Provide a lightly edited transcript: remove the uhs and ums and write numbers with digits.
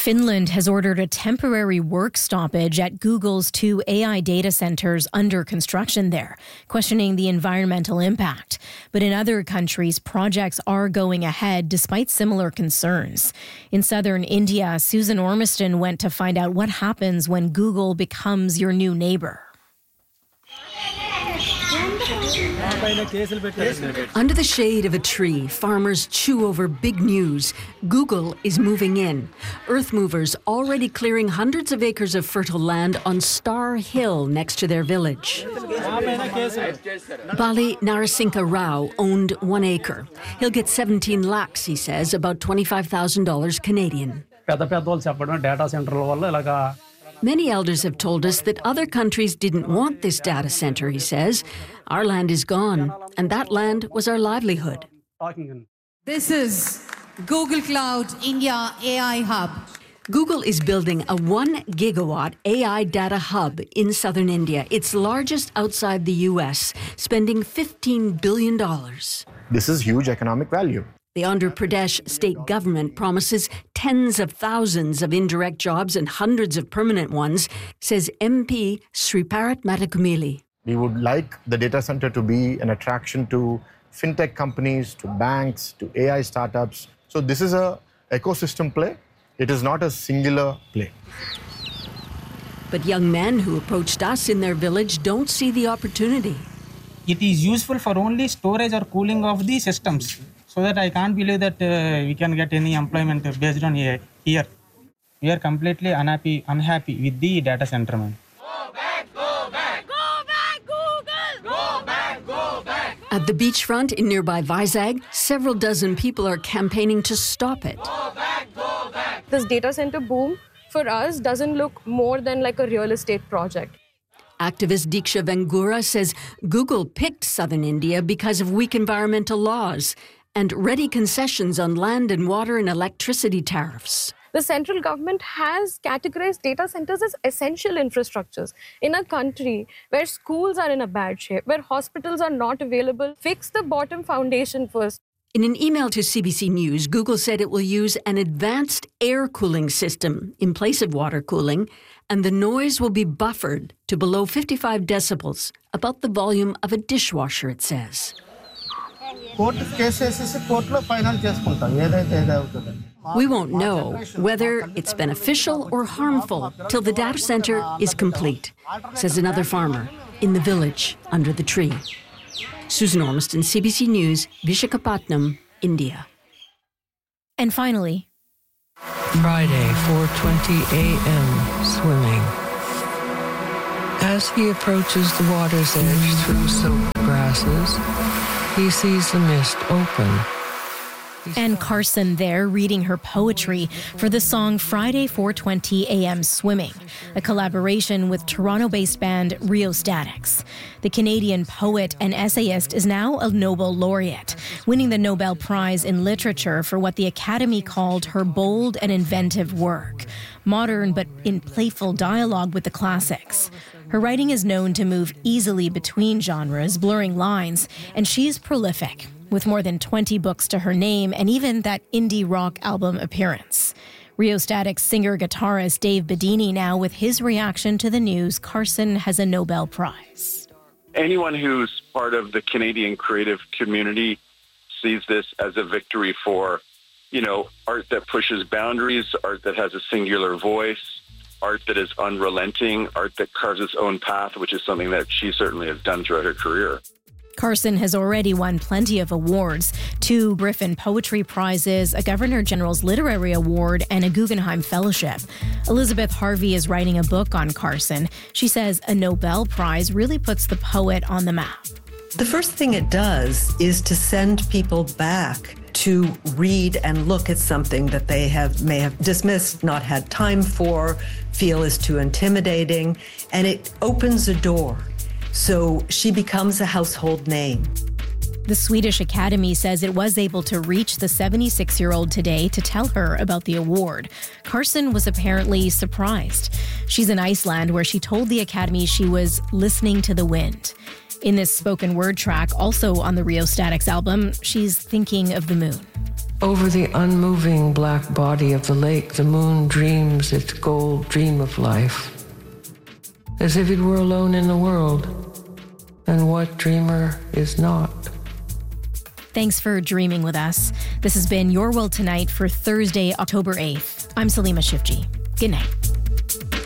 Finland has ordered a temporary work stoppage at Google's 2 AI data centers under construction there, questioning the environmental impact. But in other countries, projects are going ahead despite similar concerns. In southern India, Susan Ormiston went to find out what happens when Google becomes your new neighbor. Under the shade of a tree, farmers chew over big news. Google is moving in. Earth movers already clearing hundreds of acres of fertile land on Star Hill next to their village. Bali Narasimha Rao owned 1 acre. He'll get 17 lakhs, he says, about $25,000 Canadian. Many elders have told us that other countries didn't want this data center, he says. Our land is gone, and that land was our livelihood. This is Google Cloud India AI Hub. Google is building a 1 gigawatt AI data hub in southern India. It's largest outside the U.S., spending $15 billion. This is huge economic value. The Andhra Pradesh state government promises tens of thousands of indirect jobs and hundreds of permanent ones, says MP Sriparat Matakumili. We would like the data center to be an attraction to fintech companies, to banks, to AI startups. So this is an ecosystem play. It is not a singular play. But young men who approached us in their village don't see the opportunity. It is useful for only storage or cooling of the systems. So that I can't believe that we can get any employment based on AI here. We are completely unhappy with the data center. Man. Go back, go back, go back, Google! Go back, go back! At the beachfront in nearby Vizag, several dozen people are campaigning to stop it. Go back, go back! This data center boom for us doesn't look more than like a real estate project. Activist Diksha Vengura says Google picked southern India because of weak environmental laws and ready concessions on land and water and electricity tariffs. The central government has categorized data centers as essential infrastructures. In a country where schools are in a bad shape, where hospitals are not available, fix the bottom foundation first. In an email to CBC News, Google said it will use an advanced air cooling system in place of water cooling, and the noise will be buffered to below 55 decibels, about the volume of a dishwasher, it says. We won't know whether it's beneficial or harmful till the data center is complete, says another farmer in the village under the tree. Susan Ormiston, CBC News, Visakhapatnam, India. And finally, Friday, 4:20 a.m., swimming. As he approaches the water's edge through soaked grasses, he sees the mist open. Anne Carson there reading her poetry for the song Friday 4:20 a.m. Swimming, a collaboration with Toronto-based band Rheostatics. The Canadian poet and essayist is now a Nobel laureate, winning the Nobel Prize in Literature for what the Academy called her bold and inventive work, modern but in playful dialogue with the classics. Her writing is known to move easily between genres, blurring lines, and she's prolific, with more than 20 books to her name and even that indie rock album appearance. Rheostatics singer-guitarist Dave Bedini now with his reaction to the news Carson has a Nobel Prize. Anyone who's part of the Canadian creative community sees this as a victory for, art that pushes boundaries, art that has a singular voice, art that is unrelenting, art that carves its own path, which is something that she certainly has done throughout her career. Carson has already won plenty of awards, 2 Griffin Poetry Prizes, a Governor General's Literary Award, and a Guggenheim Fellowship. Elizabeth Harvey is writing a book on Carson. She says a Nobel Prize really puts the poet on the map. The first thing it does is to send people back to read and look at something that they may have dismissed, not had time for, feel is too intimidating, and it opens a door. So she becomes a household name. The Swedish Academy says it was able to reach the 76-year-old today to tell her about the award. Carson was apparently surprised. She's in Iceland, where she told the Academy she was listening to the wind. In this spoken word track, also on the Rheostatics album, she's thinking of the moon. Over the unmoving black body of the lake, the moon dreams its gold dream of life, as if it were alone in the world. And what dreamer is not? Thanks for dreaming with us. This has been Your World Tonight for Thursday, October 8th. I'm Salima Shivji. Good night.